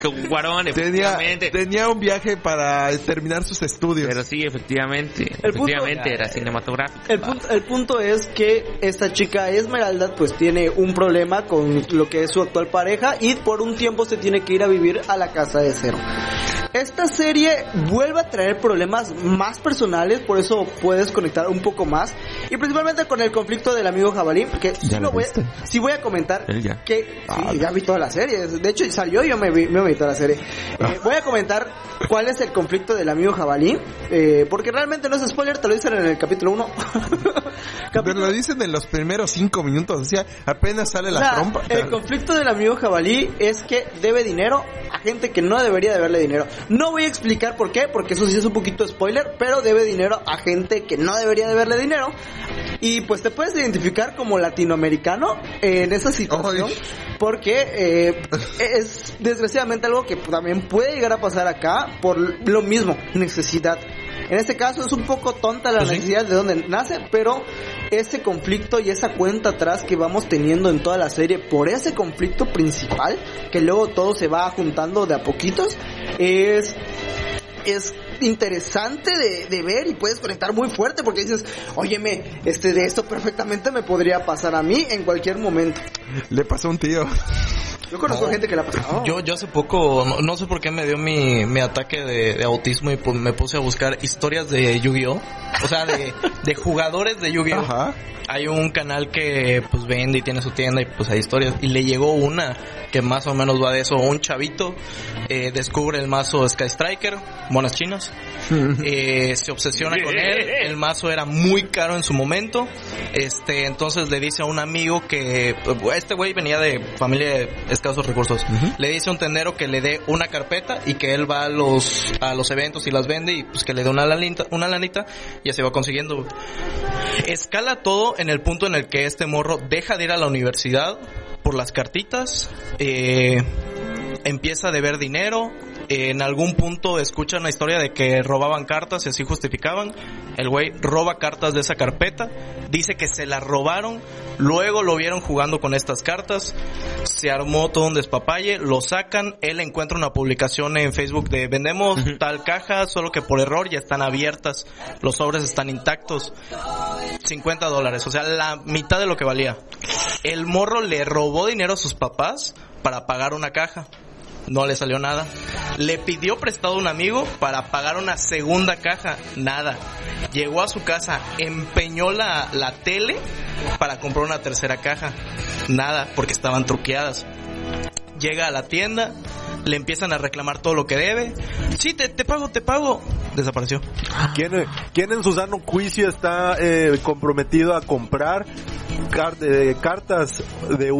Con Cuarón, Tenía efectivamente. un viaje para terminar sus estudios. Pero sí, efectivamente. El punto- Efectivamente, era cinematográfico. El punto es que esta chica Esmeralda pues tiene un problema con lo que es su actual pareja y por un tiempo se tiene que ir a vivir a la casa de Zero. Esta serie vuelve a traer problemas más personales, por eso puedes conectar un poco más. Y principalmente con el conflicto del amigo jabalí, porque sí voy a comentar Él ya. que sí, ya vi toda la serie. De hecho, salió y yo me vi toda la serie. Voy a comentar cuál es el conflicto del amigo jabalí, porque realmente no es spoiler, te lo dicen en el capítulo 1. Pero lo dicen en los primeros 5 minutos, o sea, apenas sale la trompa. El conflicto del amigo jabalí es que debe dinero a gente que no debería deberle dinero. No voy a explicar por qué, porque eso sí es un poquito spoiler, pero debe dinero a gente que no debería deberle dinero. Y pues te puedes identificar como latinoamericano en esa situación, porque es desgraciadamente algo que también puede llegar a pasar acá por lo mismo, necesidad. En este caso es un poco tonta la necesidad de donde nace, pero ese conflicto y esa cuenta atrás que vamos teniendo en toda la serie por ese conflicto principal, que luego todo se va juntando de a poquitos, es interesante de ver y puedes conectar muy fuerte porque dices, óyeme, de esto perfectamente me podría pasar a mí en cualquier momento. Le pasó a un tío. Yo conozco gente que la ha pasado. Yo hace poco, no sé por qué me dio mi ataque de autismo y pues me puse a buscar historias de Yu-Gi-Oh. O sea, de jugadores de Yu-Gi-Oh. Ajá. Hay un canal que pues vende y tiene su tienda y pues hay historias. Y le llegó una que más o menos va de eso. Un chavito descubre el mazo Sky Striker, monas chinas. Se obsesiona con él. El mazo era muy caro en su momento. Entonces le dice a un amigo que este güey venía de familia de escasos recursos. Le dice a un tendero que le dé una carpeta y que él va a los eventos y las vende y pues que le dé una lanita y así va consiguiendo. Escala todo en el punto en el que este morro deja de ir a la universidad por las cartitas, empieza a deber dinero. En algún punto escucha una historia de que robaban cartas y así justificaban. El güey roba cartas de esa carpeta, dice que se las robaron, luego lo vieron jugando con estas cartas, se armó todo un despapalle, lo sacan, él encuentra una publicación en Facebook de vendemos tal caja, solo que por error ya están abiertas, los sobres están intactos, $50, o sea, la mitad de lo que valía. El morro le robó dinero a sus papás para pagar una caja. No le salió nada. Le pidió prestado a un amigo para pagar una segunda caja. Nada. Llegó a su casa, empeñó la tele para comprar una tercera caja. Nada, porque estaban truqueadas. Llega a la tienda, le empiezan a reclamar todo lo que debe. Sí, te pago. Desapareció. ¿Quién en su sano juicio está comprometido a comprar cartas de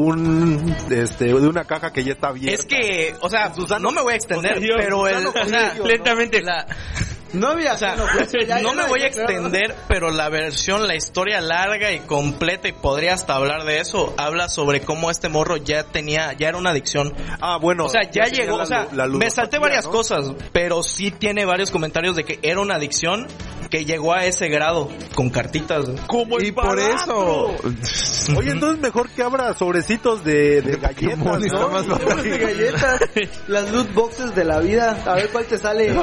una caja que ya está abierta? Es que, o sea, no me voy a extender, pero Completamente. No había, o sea, ya no me voy a extender, pero la historia larga y completa, y podría hasta hablar de eso, habla sobre cómo este morro ya era una adicción. Ah, bueno. O sea, ya llegó, o sea, me salté varias cosas, pero sí tiene varios comentarios de que era una adicción que llegó a ese grado, con cartitas. ¿Cómo es Y por barato? eso. Oye, entonces mejor que abra sobrecitos de galletas, Pokémon está ¿no? más barato. de galletas, las loot boxes de la vida, a ver cuál te sale.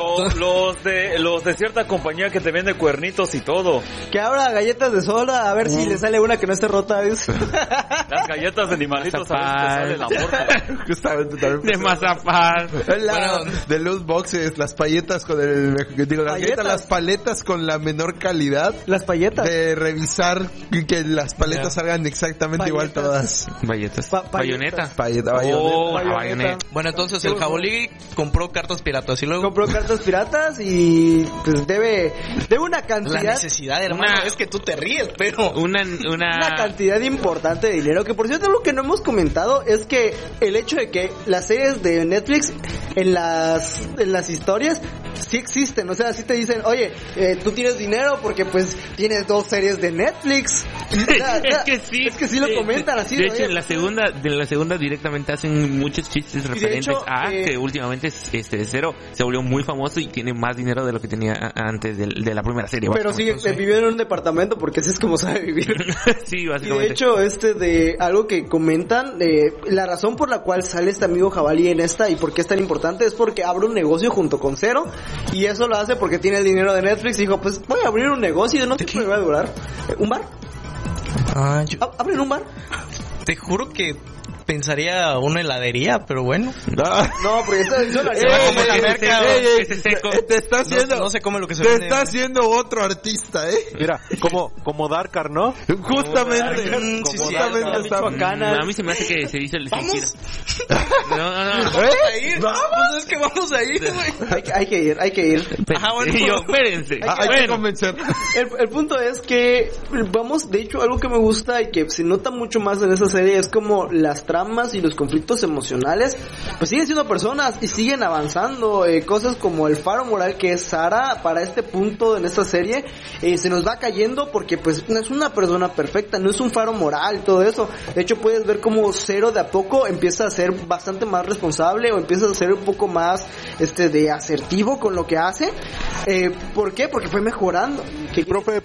Los de cierta compañía que te vende cuernitos y todo. Que abra galletas de soda, a ver si le sale una que no esté rota. Las galletas de animalitos, a ver si te sale la morra. Justamente también. De mazapán. De loot boxes, las palletas con las paletas con la menor calidad. Las palletas. De revisar que las paletas salgan exactamente igual todas. Valletas. Bayoneta. Bayoneta. Bueno, entonces el jabolí compró cartas piratas y luego Compró cartas piratas y pues debe una cantidad. la necesidad, hermano, es que tú te ríes, pero Una cantidad importante de dinero. Que por cierto, algo que no hemos comentado es que el hecho de que las series de Netflix en las historias sí existen. O sea, sí te dicen, oye, tú tienes dinero porque pues tienes 2 series de Netflix. Es que sí lo comentan así. De hecho, en la segunda directamente hacen muchos chistes referentes a que últimamente Zero se volvió muy famoso y tiene más dinero de lo que tenía antes de la primera serie. Pero sigue viviendo en un departamento porque así es como sabe vivir. Sí, Y básicamente. de hecho, de algo que comentan, la razón por la cual sale este amigo jabalí en esta y por qué es tan importante es porque abre un negocio junto con Zero y eso lo hace porque tiene el dinero de Netflix y dijo, pues voy a abrir un negocio, no sé qué me va a durar. ¿Un bar? ¿Abren un bar? Te juro que pensaría una heladería, pero bueno. No, porque eso lo haría como la merca, ese seco. Te está haciendo... No se come lo que se Te vende. está haciendo otro artista, Mira, como Darkar, ¿no? Justamente. Sí, Justamente sí, está... A mí se me hace que se dice el sentido. No. Vamos a ir. Pues es que vamos a ir, güey. hay que ir. Ajá, bueno. Y yo, espérense. Hay que Bueno, convencer. El punto es que vamos, de hecho, algo que me gusta y que se nota mucho más en esta serie es como las tramas y los conflictos emocionales pues siguen siendo personas y siguen avanzando, cosas como el faro moral que es Sara para este punto en esta serie se nos va cayendo porque pues no es una persona perfecta, no es un faro moral, todo eso. De hecho puedes ver como Zero de a poco empieza a ser bastante más responsable o empieza a ser un poco más de asertivo con lo que hace. ¿Por qué? Porque fue mejorando. Profe,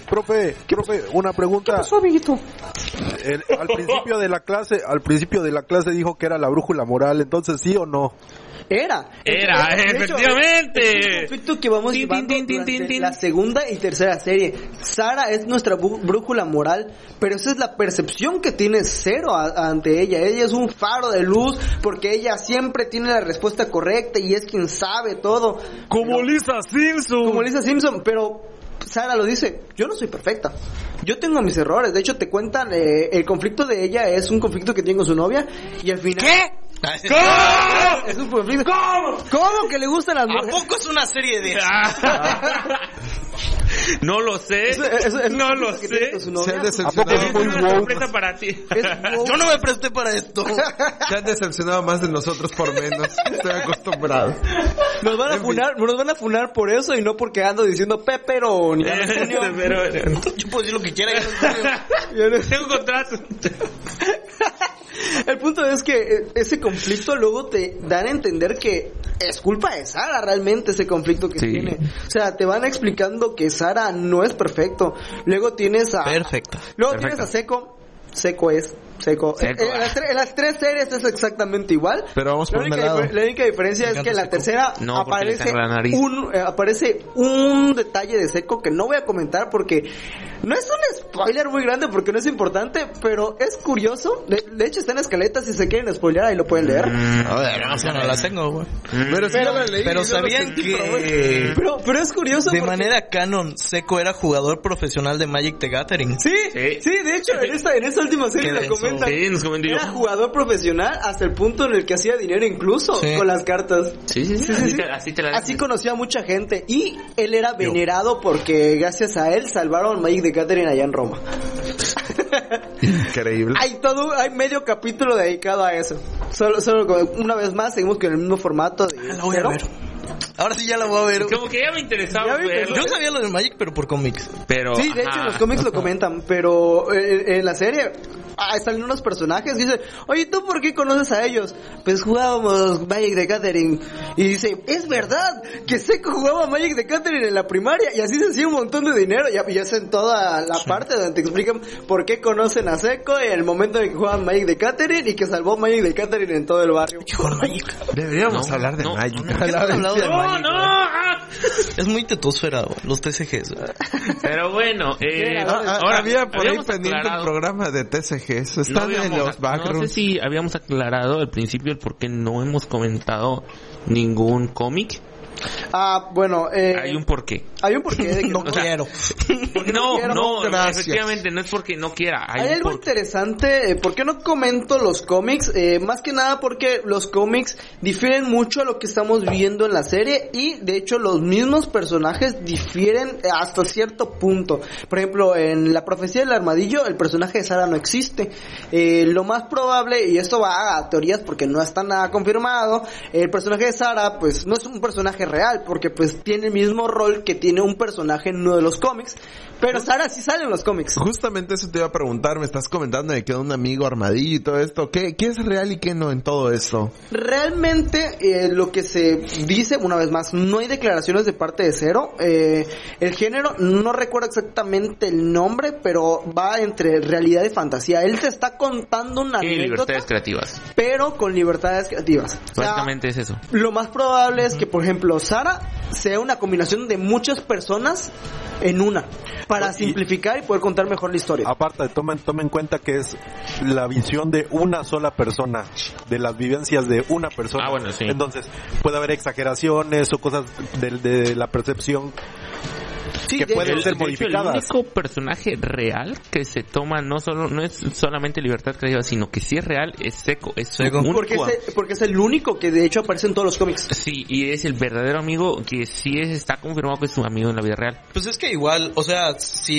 una pregunta. ¿Qué pasó, amiguito? Al principio de la clase dijo que era la brújula moral, entonces ¿sí o no? Era, de hecho, es efectivamente. un conflicto que vamos llevando durante la segunda y tercera serie. Sara es nuestra brújula moral, pero esa es la percepción que tiene Zero ante ella. Ella es un faro de luz porque ella siempre tiene la respuesta correcta y es quien sabe todo. Como Lisa Simpson. Pero Sara lo dice, yo no soy perfecta. Yo tengo mis errores. De hecho, te cuentan, el conflicto de ella es un conflicto que tiene con su novia y al final... ¿Qué? ¿Cómo? Es un conflicto. ¿Cómo que le gustan las ¿A mujeres? poco es una serie de No lo sé. No lo sé. Se han Es decepcionado muy una woke. sorpresa para ti. Yo no me presté para esto. Se han decepcionado más de nosotros por menos. Estoy acostumbrado. Nos van a funar por eso y no porque ando diciendo pepperoni. Pero Yo puedo decir lo que quiera. tengo contrato. El punto es que ese conflicto luego te dan a entender que es culpa de Sara realmente ese conflicto que tiene. O sea, te van explicando que Sara no es perfecto. Luego tienes a... Perfecta. Luego tienes a Seco. Seco. En las tres series es exactamente igual. Pero vamos por un lado. La única diferencia es que en la tercera No, porque le aparece sangra la nariz. aparece un detalle de Seco que no voy a comentar porque no es un spoiler muy grande porque no es importante, pero es curioso. De hecho está en escaletas, si se quieren spoilear ahí lo pueden leer. A ver, no la tengo, güey. Pero sí la leí. Pero yo lo sabían sentí, que Pero es curioso de porque... manera canon Seco era jugador profesional de Magic the Gathering. Sí, de hecho en esta última serie Qué lo denso. comentan. Sí, nos comentó yo. Era jugador profesional hasta el punto en el que hacía dinero incluso con las cartas. Sí. Así te la Así conocía a mucha gente y él era venerado porque gracias a él salvaron Magic the Gathering allá en Roma. Increíble. Hay medio capítulo dedicado a eso. Solo una vez más seguimos con el mismo formato de La voy a Zero. ver. Ahora sí ya la voy a ver. Como que ya me interesaba Ya me verlo. Yo sabía lo de Magic, pero por cómics. Pero Sí, de hecho en los cómics lo comentan, pero en la serie salen unos personajes que dicen, oye, ¿tú por qué conoces a ellos? Pues jugábamos Magic the Gathering. Y dice, es verdad que Seco jugaba Magic the Gathering en la primaria y así se hacía un montón de dinero. Y hacen toda la parte donde te explican por qué conocen a Seco en el momento en el que juegan Magic the Gathering y que salvó Magic the Gathering en todo el barrio. Deberíamos hablar de Magic. ¿Qué estás hablando de No, Magic, no. güey? Es muy tetosfera, güey, los TCGs. Güey. Pero bueno, Ahora había por ahí habíamos pendiente el aclarado- programa de TCGs. Están en los no sé backrooms. si habíamos aclarado al principio el por qué no hemos comentado ningún cómic. Bueno, Hay un porqué. hay un porqué de que No O sea, quiero. No, gracias. efectivamente, no es porque no quiera. Hay algo interesante, ¿por qué no comento los cómics? Más que nada porque los cómics difieren mucho a lo que estamos viendo en la serie y de hecho los mismos personajes difieren hasta cierto punto. Por ejemplo, en La Profecía del Armadillo el personaje de Sara no existe. Lo más probable, y esto va a teorías porque no está nada confirmado, el personaje de Sara pues no es un personaje real, igual, porque pues tiene el mismo rol que tiene un personaje en uno de los cómics, pero Sara sí sale en los cómics. Justamente eso te iba a preguntar, me estás comentando de que un amigo Armadillo y todo esto, ¿qué es real y qué no en todo esto? Realmente lo que se dice, una vez más, no hay declaraciones de parte de Zero. El género, no recuerdo exactamente el nombre, pero va entre realidad y fantasía. Él te está contando una anécdota, libertades creativas, pero con libertades creativas. Básicamente es eso. Lo más probable es que, por ejemplo, Sara sea una combinación de muchas personas en una, para simplificar y poder contar mejor la historia. Aparte, tomen en cuenta que es la visión de una sola persona, de las vivencias de una persona. Bueno, sí. Entonces, puede haber exageraciones o cosas de la percepción Sí, que pueden ser el modificadas. único personaje real que se toma no es solamente libertad creativa, sino que si es real es Seco, porque es el único que de hecho aparece en todos los cómics. Sí, y es el verdadero amigo que sí está confirmado que es su amigo en la vida real. Pues es que igual, o sea,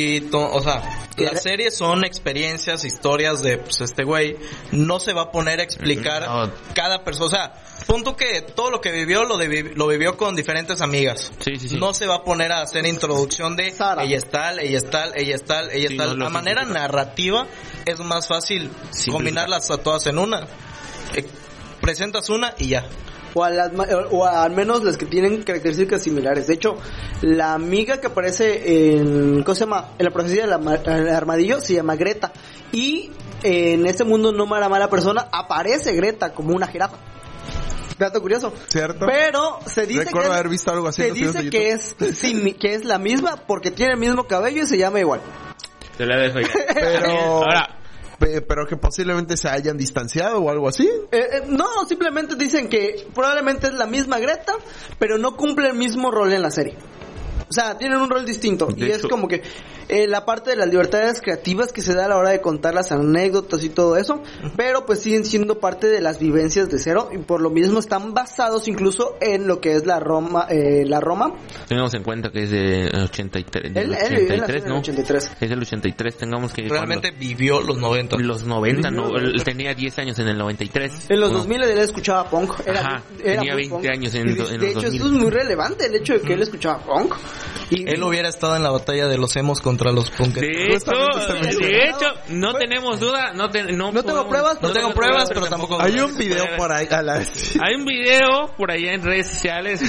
las series son experiencias, historias de pues este güey, no se va a poner a explicar cada persona, o sea, punto que todo lo que vivió lo vivió con diferentes amigas. Sí. No se va a poner a hacer introducción de Sara. ella es tal. No, a manera narrativa es más fácil combinarlas a todas en una. Presentas una y ya. O al menos las que tienen características similares. De hecho, la amiga que aparece en la profecía del armadillo se llama Greta. Y en este mundo no mala persona aparece Greta como una jirafa. Dato curioso. ¿Cierto? Pero se dice recuerdo haber visto algo así. Se dice que es la misma porque tiene el mismo cabello y se llama igual. Te la dejo ya. Pero que posiblemente se hayan distanciado o algo así. No, simplemente dicen que probablemente es la misma Greta, pero no cumple el mismo rol en la serie. O sea, tienen un rol distinto. Y es como que la parte de las libertades creativas que se da a la hora de contar las anécdotas y todo eso, pero pues siguen siendo parte de las vivencias de Zero y por lo mismo están basados incluso en lo que es la Roma. Tengamos en cuenta que es de 83. Él 83, ¿no? ¿no? 83. Es del 83, tengamos que... Realmente vivió los 90. Los 90, no, él tenía 10 años en el 93. En los 2000 él escuchaba punk. Era tenía 20 punk. años en los 2000. De hecho, eso es muy relevante, el hecho de que él escuchaba punk. Y él hubiera estado en la batalla de los emos contra los punkers. De hecho, no tenemos duda, no tengo pruebas, pero tampoco. Hay un video por ahí hay un video por allá en redes sociales.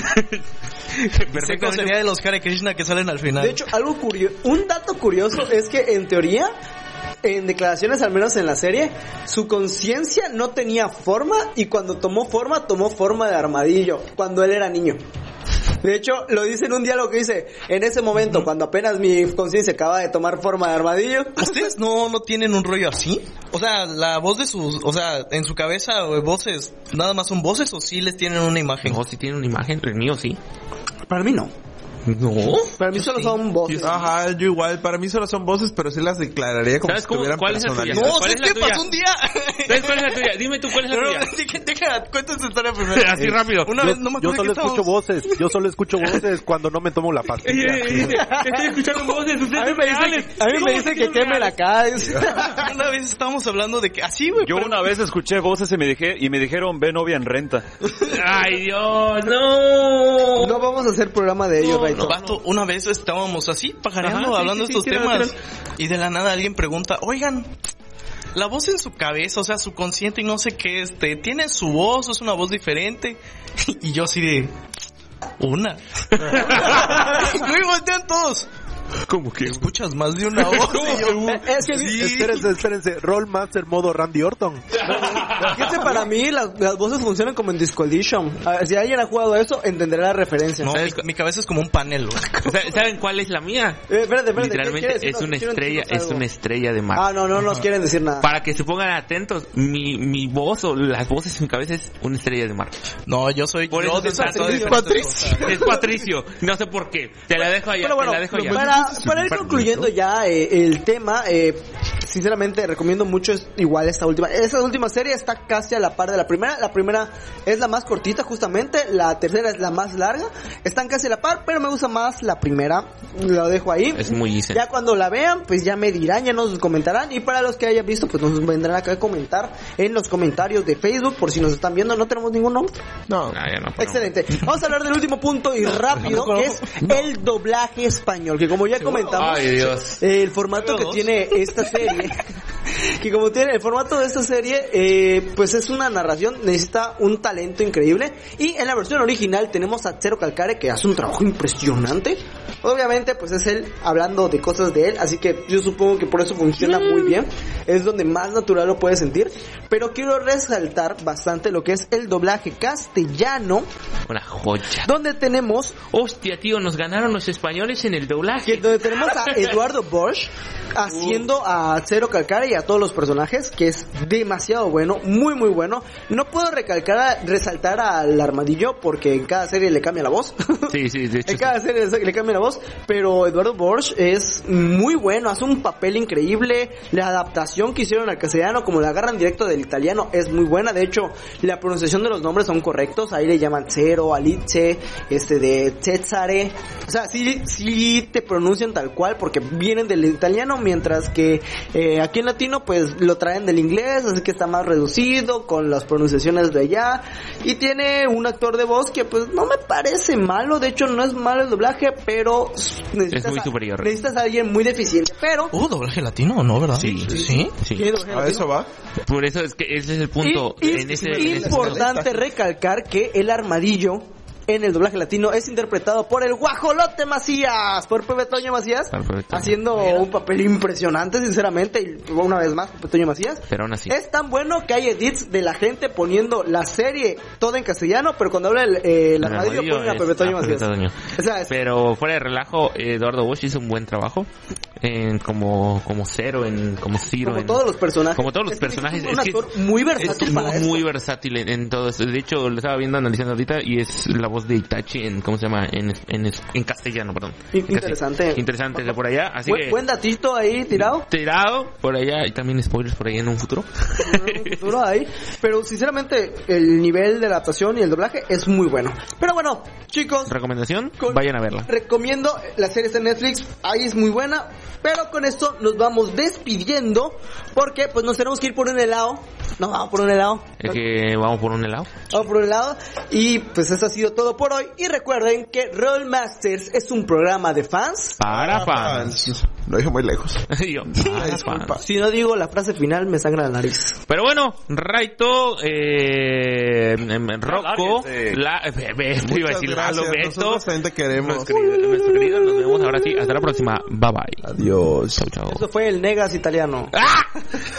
Perfecto, sería de los Hare Krishna que salen al final. De hecho, un dato curioso es que en teoría, en declaraciones al menos en la serie, su conciencia no tenía forma y cuando tomó forma de armadillo cuando él era niño. De hecho, lo dice en un diálogo que dice, en ese momento, cuando apenas mi conciencia acaba de tomar forma de armadillo. ¿Ustedes no tienen un rollo así? O sea, la voz de en su cabeza, voces, ¿nada más son voces o sí les tienen una imagen? No, sí tienen una imagen, el mío sí. Para mí no. No. Para mí solo son voces. Ajá, yo igual. Para mí solo son voces, pero sí las declararía como si tuvieran personalidad. No, ¿sabes qué pasó un día? ¿Sabes cuál es la tuya? Dime tú cuál es la tuya. Deja, cuenta esta historia primero. Así rápido. Una vez no me acuerdo. Yo solo escucho voces cuando no me tomo la pastilla. Estoy escuchando voces. A mí me dice que queme la cara. Una vez estábamos hablando de que así, güey. Yo una vez escuché voces y me dijeron, ve novia en renta. Ay, Dios, no. No vamos a hacer programa de ello, Raito. Vato, una vez estábamos así, pajareando, hablando de estos temas. Y de la nada alguien pregunta, oigan, la voz en su cabeza, o sea, su consciente y no sé qué, ¿tiene su voz o es una voz diferente? Y yo así de... ¿Una? Luego voltean todos. ¿Cómo que? ¿Escuchas más de una voz? Es que sí. Espérense. Rollmaster modo Randy Orton. Es que para mí las voces funcionan como en Disco Elysium. Si alguien ha jugado eso, entenderá la referencia. No, mi cabeza es como un panel, güey. ¿Saben cuál es la mía? Espérate. Literalmente es una estrella de mar. Ah, no nos quieren decir nada. Para que se pongan atentos, mi voz o las voces en mi cabeza es una estrella de mar. No, yo soy... Por eso es Patricio. Es Patricio. No sé por qué. Te la dejo allá. Para ir concluyendo ya el tema, sinceramente recomiendo mucho igual esta última. Esa última serie está casi a la par de la primera. La primera es la más cortita justamente, la tercera es la más larga. Están casi a la par, pero me gusta más la primera. Lo dejo ahí. Es muy easy. Ya cuando la vean, pues ya me dirán, ya nos comentarán. Y para los que hayan visto, pues nos vendrán acá a comentar en los comentarios de Facebook, por si nos están viendo. No tenemos ningún nombre. No. Ya no. Excelente. Vamos a hablar del último punto y rápido, que es el doblaje español, que como ya comentamos, Ay, Dios. el formato que tiene esta serie, que como tiene el formato de esta serie, pues es una narración, necesita un talento increíble, y en la versión original tenemos a Zero Calcare, que hace un trabajo impresionante. Obviamente pues es él hablando de cosas de él, así que yo supongo que por eso funciona muy bien, es donde más natural lo puedes sentir. Pero quiero resaltar bastante lo que es el doblaje castellano, Una joya. donde tenemos Hostia, tío, nos ganaron los españoles en el doblaje. donde tenemos a Eduardo Bosch haciendo a Zero Calcare y a todos los personajes, que es demasiado bueno, muy muy bueno. No puedo resaltar al Armadillo porque en cada serie le cambia la voz. Sí, de hecho. En cada serie le cambia la voz, pero Eduardo Bosch es muy bueno, hace un papel increíble. La adaptación que hicieron al castellano, como la agarran directo del italiano, es muy buena. De hecho, la pronunciación de los nombres son correctos. Ahí le llaman Zero, Alice, de Cesare. O sea, sí te pronuncian tal cual porque vienen del italiano, mientras que aquí en latino pues lo traen del inglés, así que está más reducido con las pronunciaciones de allá. Y tiene un actor de voz que pues no me parece malo, de hecho no es malo el doblaje, pero es muy superior. Necesitas a alguien muy deficiente, pero ¿doblaje latino o no, verdad? Sí. ¿Tiene doblaje A latino? eso va. Por eso es que ese es el punto. Es importante recalcar que el Armadillo en el doblaje latino es interpretado por el Guajolote Macías, por Pepe Toño Macías, haciendo un papel impresionante, sinceramente, y una vez más Pepe Toño Macías. Pero aún así. Es tan bueno que hay edits de la gente poniendo la serie toda en castellano, pero cuando habla el Armadillo ponen a Pepe Toño Macías. O sea, pero fuera de relajo, Eduardo Bosch hizo un buen trabajo en como Zero, como Ciro, como todos los personajes. Como todos los personajes. Es un actor muy versátil para esto. Muy versátil en todo eso. De hecho, lo estaba viendo, analizando ahorita, y es la voz de Itachi en, ¿cómo se llama? En castellano, perdón. Interesante. Interesante de por allá, así que... Buen datito ahí tirado. Por allá, y también spoilers por allá en un futuro. Ahí. Pero sinceramente, el nivel de adaptación y el doblaje es muy bueno. Pero bueno, chicos. Recomendación, vayan a verla. Recomiendo la serie de Netflix, ahí es muy buena. Pero con esto nos vamos despidiendo, porque pues nos tenemos que ir por un helado. No, vamos por un helado. Es que vamos por un helado. Vamos por un helado. Y pues eso ha sido todo por hoy. Y recuerden que Rollmasters es un programa de fans para fans. Lo dije muy lejos. Yo, para fans. Si no digo la frase final me sangra la nariz. Pero bueno, Raito, Rocco, iba a decir Lalo, Beto. Nosotros también te queremos. Nuestro querido, nos vemos ahora sí. Hasta la próxima. Bye bye. Adiós. Chau, chau. Eso fue el Negas italiano. ¡Ah!